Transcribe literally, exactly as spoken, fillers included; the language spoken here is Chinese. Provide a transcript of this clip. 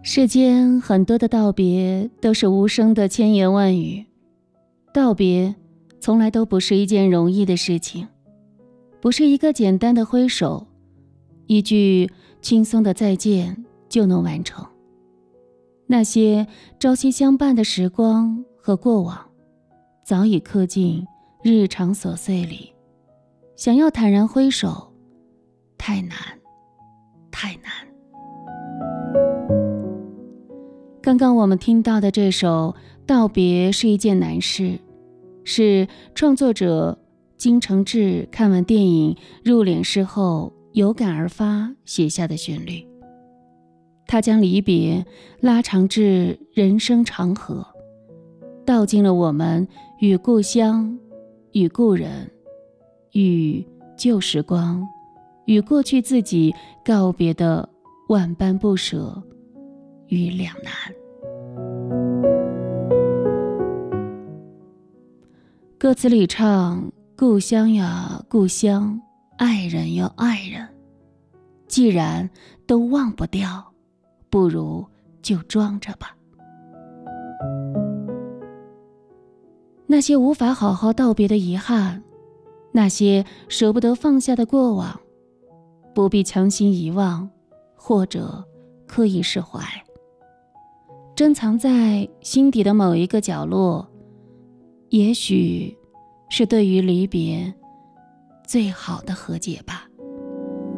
世间很多的道别都是无声的千言万语，道别从来都不是一件容易的事情，不是一个简单的挥手，一句轻松的再见就能完成。那些朝夕相伴的时光和过往，早已刻进日常琐碎里，想要坦然挥手，太难，太难。刚刚我们听到的这首《道别是一件难事》，是创作者金承志看完电影《入殓师》后有感而发写下的旋律。他将离别拉长至人生长河，道尽了我们与故乡、与故人、与旧时光、与过去自己告别的万般不舍与两难。歌词里唱：故乡呀故乡，爱人呀爱人，既然都忘不掉，不如就装着吧。那些无法好好道别的遗憾，那些舍不得放下的过往，不必强行遗忘，或者刻意释怀，珍藏在心底的某一个角落，也许是对于离别最好的和解吧。